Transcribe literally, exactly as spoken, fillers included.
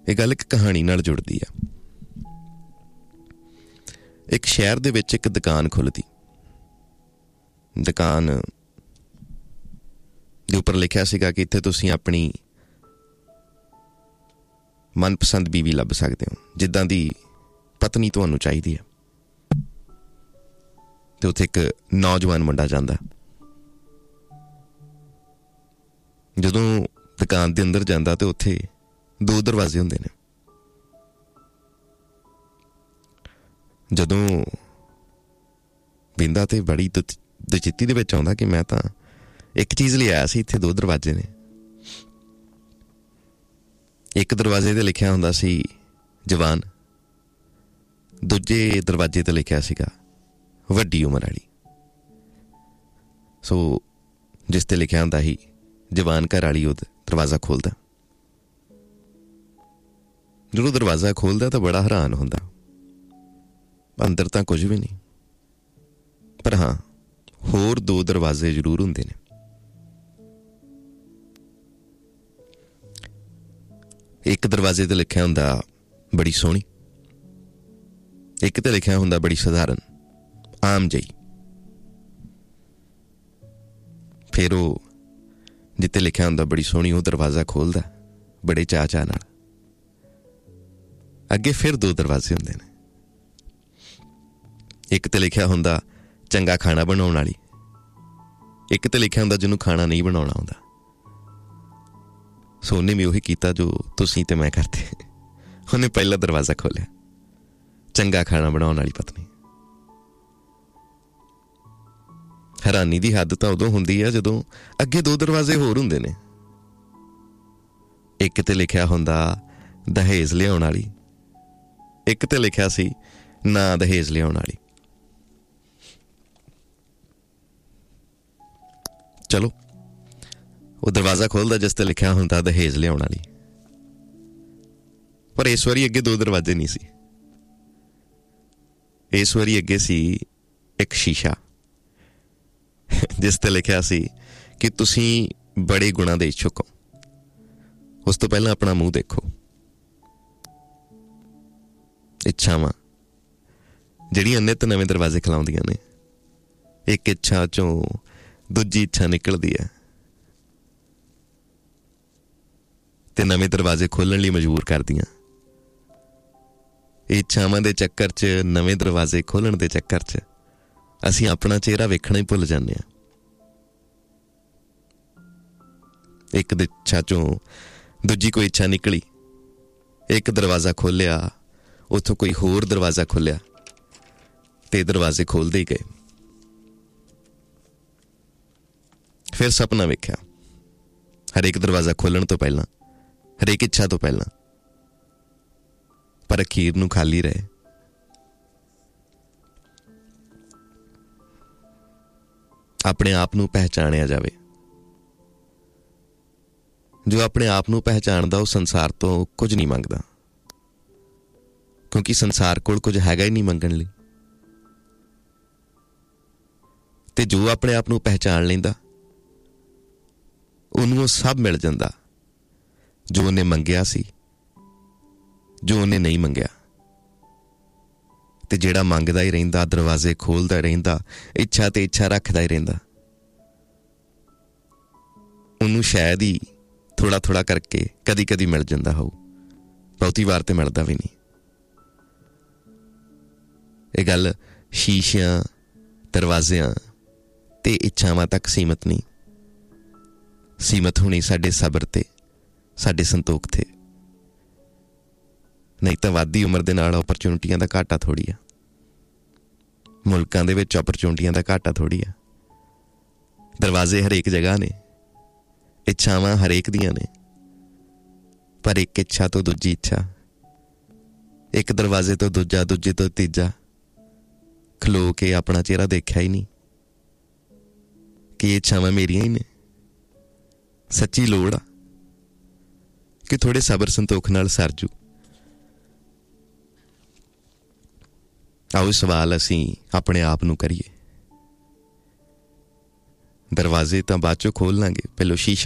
ਇਹ ਗੱਲ ਇੱਕ ਕਹਾਣੀ ਨਾਲ ਜੁੜਦੀ ਆ। ਇੱਕ ਸ਼ਹਿਰ ਦੇ ਵਿੱਚ ਇੱਕ ਦੁਕਾਨ ਖੁੱਲ੍ਹਦੀ। ਦੁਕਾਨ ਦੇ ਉੱਪਰ ਲਿਖਿਆ ਸੀਗਾ ਕਿ ਇੱਥੇ ਤੁਸੀਂ ਆਪਣੀ ਮਨਪਸੰਦ ਬੀਵੀ ਲੱਭ ਸਕਦੇ ਹੋ, ਜਿੱਦਾਂ ਦੀ ਪਤਨੀ ਤੁਹਾਨੂੰ ਚਾਹੀਦੀ ਹੈ। ਤੇ ਉੱਥੇ ਇੱਕ ਨੌਜਵਾਨ ਮੁੰਡਾ ਜਾਂਦਾ। ਜਦੋਂ ਦੁਕਾਨ ਦੇ ਅੰਦਰ ਜਾਂਦਾ ਤੇ ਉੱਥੇ ਦੋ ਦਰਵਾਜ਼ੇ ਹੁੰਦੇ ਨੇ। ਜਦੋਂ ਬਿੰਦਾ ਤੇ ਬੜੀ ਦਚਿੱਤੀ ਦੇ ਵਿੱਚ ਆਉਂਦਾ ਕਿ ਮੈਂ ਤਾਂ ਇੱਕ ਚੀਜ਼ ਲਈ ਆਇਆ ਸੀ, ਇੱਥੇ ਦੋ ਦਰਵਾਜ਼ੇ ਨੇ। ਇੱਕ ਦਰਵਾਜ਼ੇ ਤੇ ਲਿਖਿਆ ਹੁੰਦਾ ਸੀ ਜਵਾਨ, ਦੂਜੇ ਦਰਵਾਜ਼ੇ ਤੇ ਲਿਖਿਆ ਸੀਗਾ ਵੱਡੀ ਉਮਰ ਵਾਲੀ। ਸੋ ਜਿਸ ਤੇ ਲਿਖਿਆ ਹੁੰਦਾ ਸੀ ਜਵਾਨ ਘਰ ਵਾਲੀ, ਉਹ ਦਰਵਾਜ਼ਾ ਖੋਲ੍ਹਦਾ। ਜਦੋਂ ਦਰਵਾਜ਼ਾ ਖੋਲ੍ਹਦਾ ਤਾਂ ਬੜਾ ਹੈਰਾਨ ਹੁੰਦਾ। ਅੰਦਰ ਤਾਂ ਕੁਝ ਵੀ ਨਹੀਂ, ਪਰ ਹਾਂ ਹੋਰ ਦੋ ਦਰਵਾਜ਼ੇ ਜ਼ਰੂਰ ਹੁੰਦੇ ਨੇ। ਇੱਕ ਦਰਵਾਜ਼ੇ ਤੇ ਲਿਖਿਆ ਹੁੰਦਾ ਬੜੀ ਸੋਹਣੀ, ਇੱਕ ਤੇ ਲਿਖਿਆ ਹੁੰਦਾ ਬੜੀ ਸਧਾਰਨ, ਆਮ ਜਿਹੀ। ਫਿਰ ਉਹ ਜਿੱਥੇ ਲਿਖਿਆ ਹੁੰਦਾ ਬੜੀ ਸੋਹਣੀ, ਉਹ ਦਰਵਾਜ਼ਾ ਖੋਲ੍ਹਦਾ ਬੜੇ ਚਾਅ ਚਾਅ ਨਾਲ। ਅੱਗੇ ਫਿਰ ਦੋ ਦਰਵਾਜ਼ੇ ਹੁੰਦੇ ਨੇ। ਇੱਕ ਤੇ ਲਿਖਿਆ ਹੁੰਦਾ ਚੰਗਾ ਖਾਣਾ ਬਣਾਉਣ ਵਾਲੀ, ਇੱਕ ਤੇ ਲਿਖਿਆ ਹੁੰਦਾ ਜਿਹਨੂੰ ਖਾਣਾ ਨਹੀਂ ਬਣਾਉਣਾ ਆਉਂਦਾ। ਸੋ ਉਹਨੇ ਵੀ ਉਹੀ ਕੀਤਾ ਜੋ ਤੁਸੀਂ ਤੇ ਮੈਂ ਕਰਦੇ। ਉਹਨੇ ਪਹਿਲਾ ਦਰਵਾਜ਼ਾ ਖੋਲ੍ਹਿਆ, ਚੰਗਾ ਖਾਣਾ ਬਣਾਉਣ ਵਾਲੀ ਪਤਨੀ। ਹੈਰਾਨੀ ਦੀ ਹੱਦ ਤਾਂ ਉਦੋਂ ਹੁੰਦੀ ਆ ਜਦੋਂ ਅੱਗੇ ਦੋ ਦਰਵਾਜ਼ੇ ਹੋਰ ਹੁੰਦੇ ਨੇ। ਇੱਕ ਤੇ ਲਿਖਿਆ ਹੁੰਦਾ ਦਹੇਜ ਲਿਆਉਣ ਵਾਲੀ, ਇੱਕ ਤੇ ਲਿਖਿਆ ਸੀ ਨਾ ਦਹੇਜ ਲਿਆਉਣ ਵਾਲੀ। ਚਲੋ ਉਹ ਦਰਵਾਜ਼ਾ ਖੋਲ੍ਹਦਾ ਜਿਸ ਤੇ ਲਿਖਿਆ ਹੁੰਦਾ ਦਹੇਜ ਲਿਆਉਣ ਵਾਲੀ। ਪਰ ਇਸ ਵਾਰੀ ਅੱਗੇ ਦੋ ਦਰਵਾਜ਼ੇ ਨਹੀਂ ਸੀ। ਇਸ ਵਾਰੀ ਅੱਗੇ ਸੀ ਇੱਕ ਸ਼ੀਸ਼ਾ, ਜਿਸ ਤੇ ਲਿਖਿਆ ਸੀ ਕਿ ਤੁਸੀਂ ਬੜੇ ਗੁਣਾਂ ਦੇ ਇੱਛੁਕ ਹੋ। ਉਸ ਤੋਂ ਪਹਿਲਾਂ ਆਪਣਾ ਮੂੰਹ ਦੇਖੋ। ਇੱਛਾਵਾਂ ਜਿਹੜੀਆਂ ਨਿੱਤ ਨਵੇਂ ਦਰਵਾਜ਼ੇ ਖਿਲਾਉਂਦੀਆਂ ਨੇ, ਇੱਕ ਇੱਛਾ ਚੋਂ ਦੂਜੀ ਇੱਛਾ ਨਿਕਲਦੀ ਹੈ ਤੇ ਨਵੇਂ ਦਰਵਾਜ਼ੇ ਖੋਲ੍ਹਣ ਲਈ ਮਜਬੂਰ ਕਰਦੀਆਂ। ਇੱਛਾਵਾਂ ਦੇ ਚੱਕਰ 'ਚ, ਨਵੇਂ ਦਰਵਾਜ਼ੇ ਖੋਲ੍ਹਣ ਦੇ ਚੱਕਰ 'ਚ ਅਸੀਂ ਆਪਣਾ ਚਿਹਰਾ ਵੇਖਣਾ ਹੀ ਭੁੱਲ ਜਾਂਦੇ ਹਾਂ। ਇੱਕ ਦੀ ਇੱਛਾ ਚੋਂ ਦੂਜੀ ਕੋਈ ਇੱਛਾ ਨਿਕਲੀ, ਇੱਕ ਦਰਵਾਜ਼ਾ ਖੋਲ੍ਹਿਆ, ਉੱਥੋਂ ਕੋਈ ਹੋਰ ਦਰਵਾਜ਼ਾ ਖੋਲ੍ਹਿਆ ਤੇ ਦਰਵਾਜ਼ੇ ਖੋਲ੍ਹਦੇ ਹੀ ਗਏ। ਫਿਰ ਸੁਪਨਾ ਵੇਖਿਆ, ਹਰੇਕ ਦਰਵਾਜ਼ਾ ਖੋਲ੍ਹਣ ਤੋਂ ਪਹਿਲਾਂ, ਹਰੇਕ ਇੱਛਾ ਤੋਂ ਪਹਿਲਾਂ, ਪਰ ਅਖੀਰ ਨੂੰ ਖਾਲੀ ਰਹੇ। ਆਪਣੇ ਆਪ ਨੂੰ ਪਹਿਚਾਣਿਆ ਜਾਵੇ। ਜੋ ਆਪਣੇ ਆਪ ਨੂੰ ਪਹਿਚਾਣਦਾ ਉਹ ਸੰਸਾਰ ਤੋਂ ਕੁਝ ਨਹੀਂ ਮੰਗਦਾ, ਕਿਉਂਕਿ ਸੰਸਾਰ ਕੋਲ ਕੁਝ ਹੈਗਾ ਹੀ ਨਹੀਂ ਮੰਗਣ ਲਈ। ਤੇ ਜੋ ਆਪਣੇ ਆਪ ਨੂੰ ਪਹਿਚਾਣ ਲੈਂਦਾ, ਉਹਨੂੰ ਉਹ ਸਭ ਮਿਲ ਜਾਂਦਾ ਜੋ ਉਹਨੇ ਮੰਗਿਆ ਸੀ, ਜੋ ਉਹਨੇ ਨਹੀਂ ਮੰਗਿਆ। ਤੇ ਜਿਹੜਾ ਮੰਗਦਾ ਹੀ ਰਹਿੰਦਾ, ਦਰਵਾਜ਼ੇ ਖੋਲ੍ਹਦਾ ਰਹਿੰਦਾ, ਇੱਛਾ ਤੇ ਇੱਛਾ ਰੱਖਦਾ ਹੀ ਰਹਿੰਦਾ, ਉਹਨੂੰ ਸ਼ਾਇਦ ਹੀ ਥੋੜਾ ਥੋੜਾ ਕਰਕੇ ਕਦੀ ਕਦੀ ਮਿਲ ਜਾਂਦਾ ਹੋਊ, ਬਹੁਤੀ ਵਾਰ ਤੇ ਮਿਲਦਾ ਵੀ ਨਹੀਂ। ਇਹ ਗੱਲ ਸ਼ੀਸ਼ਿਆਂ, ਦਰਵਾਜ਼ਿਆਂ ਤੇ ਇੱਛਾਵਾਂ ਤੱਕ ਸੀਮਤ ਨਹੀਂ। ਸੀਮਤ ਹੋਣੀ ਸਾਡੇ ਸਬਰ ਤੇ, ਸਾਡੇ ਸੰਤੋਖ ਤੇ। ਨਹੀਂ ਤਾਂ ਵੱਧਦੀ ਉਮਰ ਦੇ ਨਾਲ ਓਪਰਚੁਨਿਟੀਆਂ ਦਾ ਘਾਟਾ ਥੋੜ੍ਹੀ ਆ। ਮੁਲਕਾਂ ਦੇ ਵਿੱਚ ਓਪਰਚੁਨਿਟੀਆਂ ਦਾ ਘਾਟਾ ਥੋੜ੍ਹੀ ਆ। ਦਰਵਾਜ਼ੇ ਹਰੇਕ ਜਗ੍ਹਾ ਨੇ, ਇੱਛਾਵਾਂ ਹਰੇਕ ਦੀਆਂ ਨੇ, ਪਰ ਇੱਕ ਇੱਛਾ ਤੋਂ ਦੂਜੀ ਇੱਛਾ, ਇੱਕ ਦਰਵਾਜ਼ੇ ਤੋਂ ਦੂਜਾ, ਦੂਜੇ ਤੋਂ ਤੀਜਾ, ਖਲੋ ਕੇ ਆਪਣਾ ਚਿਹਰਾ ਦੇਖਿਆ ਹੀ ਨਹੀਂ ਕਿ ਇੱਛਾਵਾਂ ਮੇਰੀਆਂ ਹੀ ਨੇ। ਸੱਚੀ ਲੋੜ ਆ ਕਿ ਥੋੜੇ ਸਬਰ ਸੰਤੋਖ ਨਾਲ ਸਰਜੂ। ਆਓ ਸਵਾਲ ਅਸੀਂ ਆਪਣੇ ਆਪ ਨੂੰ ਕਰੀਏ। ਦਰਵਾਜ਼ੇ ਤਾਂ ਬਾਅਦ ਚੋਂ ਖੋਲ੍ਹ ਲਾਂਗੇ, ਪਹਿਲੋਂ ਸ਼ੀਸ਼ਾ